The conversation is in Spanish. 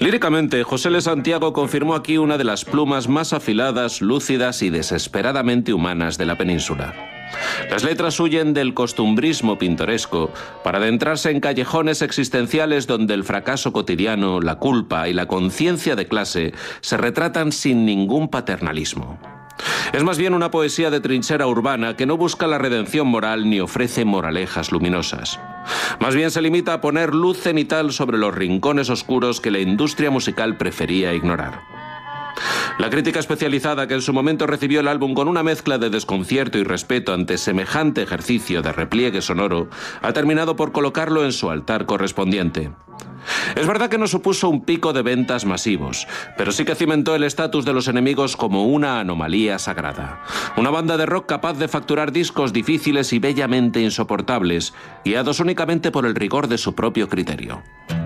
Líricamente, José L. Santiago confirmó aquí una de las plumas más afiladas, lúcidas y desesperadamente humanas de la península. Las letras huyen del costumbrismo pintoresco para adentrarse en callejones existenciales donde el fracaso cotidiano, la culpa y la conciencia de clase se retratan sin ningún paternalismo. Es más bien una poesía de trinchera urbana que no busca la redención moral ni ofrece moralejas luminosas. Más bien se limita a poner luz cenital sobre los rincones oscuros que la industria musical prefería ignorar. La crítica especializada que en su momento recibió el álbum con una mezcla de desconcierto y respeto ante semejante ejercicio de repliegue sonoro ha terminado por colocarlo en su altar correspondiente. Es verdad que no supuso un pico de ventas masivos, pero sí que cimentó el estatus de Los Enemigos como una anomalía sagrada. Una banda de rock capaz de facturar discos difíciles y bellamente insoportables, guiados únicamente por el rigor de su propio criterio.